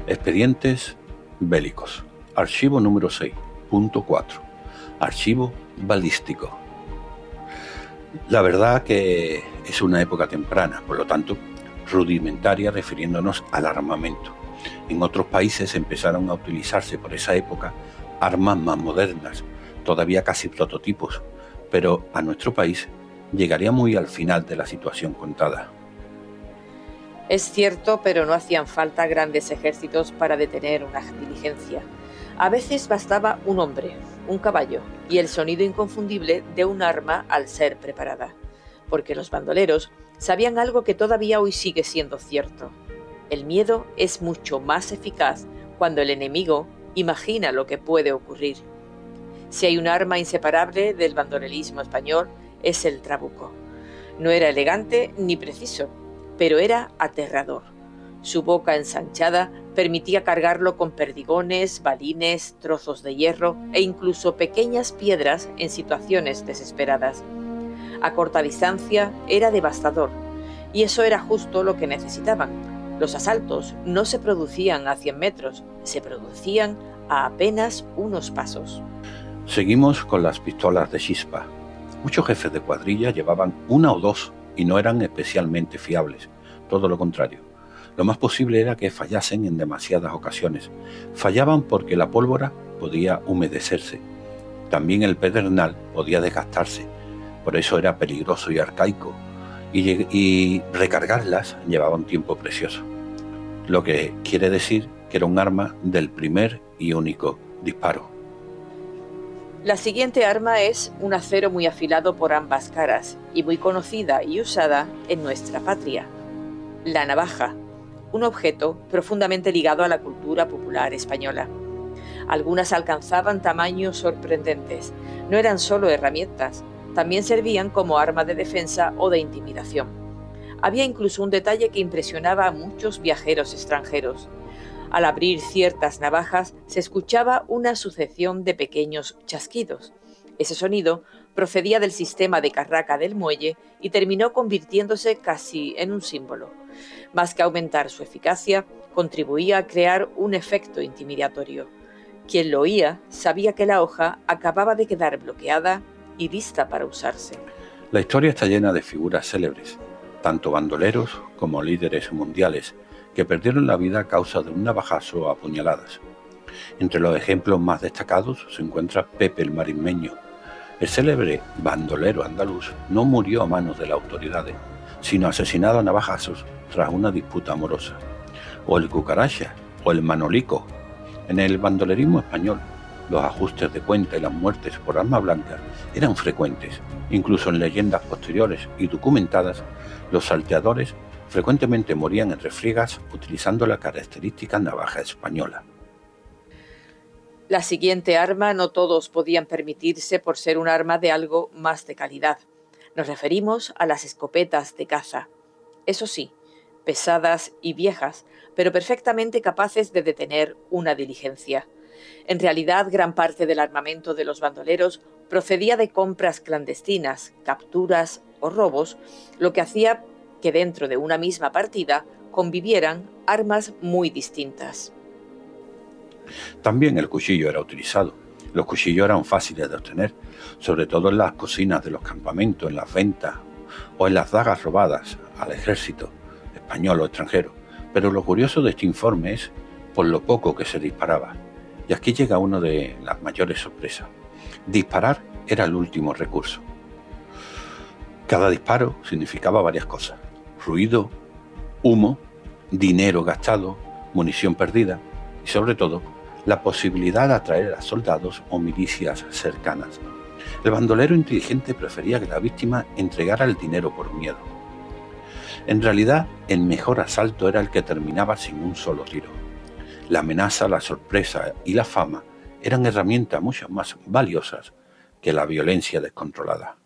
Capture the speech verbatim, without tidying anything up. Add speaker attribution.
Speaker 1: Expedientes bélicos. Archivo número seis punto cuatro. Archivo balístico. La verdad que es una época temprana, por lo tanto, rudimentaria, refiriéndonos al armamento. En otros países empezaron a utilizarse por esa época armas más modernas, todavía casi prototipos, pero a nuestro país llegaría muy al final de la situación contada.
Speaker 2: Es cierto, pero no hacían falta grandes ejércitos para detener una diligencia. A veces bastaba un hombre, un caballo y el sonido inconfundible de un arma al ser preparada, porque los bandoleros sabían algo que todavía hoy sigue siendo cierto. El miedo es mucho más eficaz cuando el enemigo imagina lo que puede ocurrir. Si hay un arma inseparable del bandolerismo español, es el trabuco. No era elegante ni preciso, pero era aterrador. Su boca ensanchada permitía cargarlo con perdigones, balines, trozos de hierro e incluso pequeñas piedras en situaciones desesperadas. A corta distancia era devastador, y eso era justo lo que necesitaban. Los asaltos no se producían a cien metros, se producían a apenas unos pasos.
Speaker 1: Seguimos con las pistolas de chispa. Muchos jefes de cuadrilla llevaban una o dos y no eran especialmente fiables, todo lo contrario. Lo más posible era que fallasen en demasiadas ocasiones. Fallaban porque la pólvora podía humedecerse. También el pedernal podía desgastarse, por eso era peligroso y arcaico, y, y recargarlas llevaba un tiempo precioso. Lo que quiere decir que era un arma del primer y único disparo.
Speaker 2: La siguiente arma es un acero muy afilado por ambas caras y muy conocida y usada en nuestra patria. La navaja, un objeto profundamente ligado a la cultura popular española. Algunas alcanzaban tamaños sorprendentes. No eran solo herramientas, también servían como arma de defensa o de intimidación. Había incluso un detalle que impresionaba a muchos viajeros extranjeros. Al abrir ciertas navajas se escuchaba una sucesión de pequeños chasquidos. Ese sonido procedía del sistema de carraca del muelle y terminó convirtiéndose casi en un símbolo. Más que aumentar su eficacia, contribuía a crear un efecto intimidatorio. Quien lo oía sabía que la hoja acababa de quedar bloqueada y lista para usarse.
Speaker 1: La historia está llena de figuras célebres, tanto bandoleros como líderes mundiales, que perdieron la vida a causa de un navajazo o a puñaladas. Entre los ejemplos más destacados se encuentra Pepe el Marismeño. El célebre bandolero andaluz no murió a manos de las autoridades, sino asesinado a navajazos tras una disputa amorosa. O el Cucaracha, o el Manolico. En el bandolerismo español, los ajustes de cuenta y las muertes por arma blanca eran frecuentes. Incluso en leyendas posteriores y documentadas, los salteadores frecuentemente morían en refriegas utilizando la característica navaja española.
Speaker 2: La siguiente arma no todos podían permitirse por ser un arma de algo más de calidad. Nos referimos a las escopetas de caza. Eso sí, pesadas y viejas, pero perfectamente capaces de detener una diligencia. En realidad, gran parte del armamento de los bandoleros procedía de compras clandestinas, capturas o robos, lo que hacía que dentro de una misma partida convivieran armas muy distintas.
Speaker 1: También el cuchillo era utilizado. Los cuchillos eran fáciles de obtener, sobre todo en las cocinas de los campamentos, en las ventas o en las dagas robadas al ejército español o extranjero. Pero lo curioso de este informe es por lo poco que se disparaba. Y aquí llega una de las mayores sorpresas. Disparar era el último recurso. Cada disparo significaba varias cosas: ruido, humo, dinero gastado, munición perdida y, sobre todo, la posibilidad de atraer a soldados o milicias cercanas. El bandolero inteligente prefería que la víctima entregara el dinero por miedo. En realidad, el mejor asalto era el que terminaba sin un solo tiro. La amenaza, la sorpresa y la fama eran herramientas mucho más valiosas que la violencia descontrolada.